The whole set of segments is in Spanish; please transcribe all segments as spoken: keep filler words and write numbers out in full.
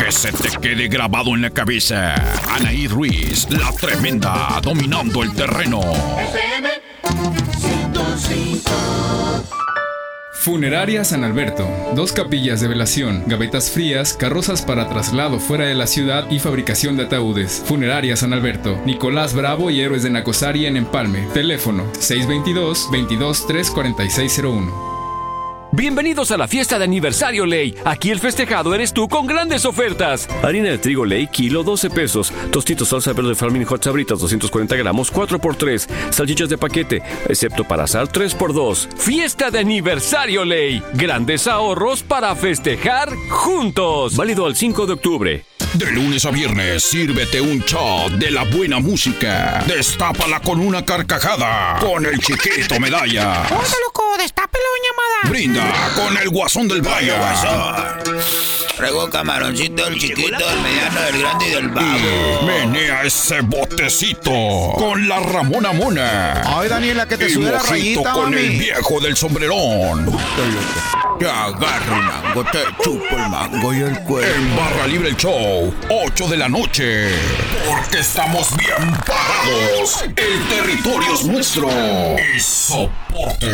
que se te quede grabado en la cabeza. Anaí Ruiz, la tremenda, dominando el terreno. F M ciento cinco. Funeraria San Alberto. Dos capillas de velación, gavetas frías, carrozas para traslado fuera de la ciudad y fabricación de ataúdes. Funeraria San Alberto. Nicolás Bravo y Héroes de Nacosari en Empalme. Teléfono seis dos dos, veintidós, tres cuarenta y seis cero uno. Bienvenidos a la fiesta de aniversario Ley. Aquí el festejado eres tú con grandes ofertas. Harina de trigo Ley, kilo doce pesos. Tostitos salsa verde Farmín Hot Sabritas doscientos cuarenta gramos, cuatro por tres. Salchichas de paquete, excepto para asar, tres por dos. Fiesta de aniversario Ley. Grandes ahorros para festejar juntos. Válido al cinco de octubre. De lunes a viernes, sírvete un shot de la buena música. Destápala con una carcajada. Con el Chiquito Medalla. ¡Oye, loco! ¡Destápelo, ñamada! Brinda con el Guasón del Valle. Traigo camaroncito, el chiquito, el mediano, el grande y del babo. Y menea ese botecito con la Ramona Mona. Ay, Daniela, que te y sube la mojito rayita, con mami. el viejo del sombrerón. Te agarro el mango, te chupo el mango y el cuello. En Barra Libre el Show, ocho de la noche. Porque estamos bien parados. El territorio es nuestro. Y soporte.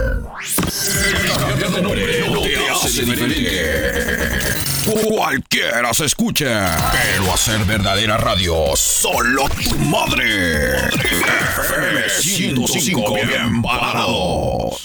El de nombre no te hace diferente. Cualquiera se escucha, pero hacer verdadera radio, solo tu madre. F M ciento cinco, bien parados.